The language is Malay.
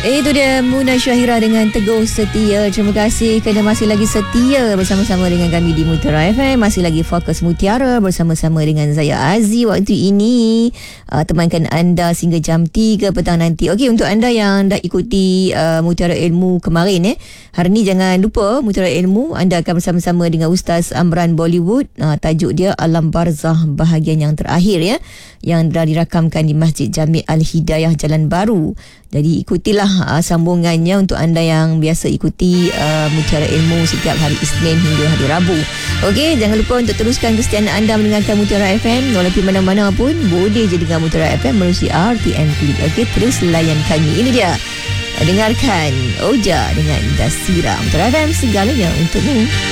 Itu dia Muna Syahira dengan Teguh Setia. Terima kasih kerana masih lagi setia bersama-sama dengan kami di Mutiara FM. Masih lagi Fokus Mutiara bersama-sama dengan saya Aziz. Waktu ini temankan anda sehingga jam 3 petang nanti. Okey, untuk anda yang dah ikuti Mutiara Ilmu kemarin, hari ni jangan lupa Mutiara Ilmu. Anda akan bersama-sama dengan Ustaz Amran Bollywood. Tajuk dia Alam Barzah bahagian yang terakhir, ya, yang dah dirakamkan di Masjid Jami' Al-Hidayah Jalan Baru. Jadi ikutilah sambungannya untuk anda yang biasa ikuti Mutiara Ilmu setiap hari Isnin hingga hari Rabu. Okey, jangan lupa untuk teruskan kesetiaan anda mendengarkan Mutiara FM. Walaupun mana-mana pun boleh je dengar Mutiara FM melalui RTM Klik. Okey, terus layan kami. Ini dia, dengarkan Oja dengan Dasira. Mutiara FM, segalanya untukmu.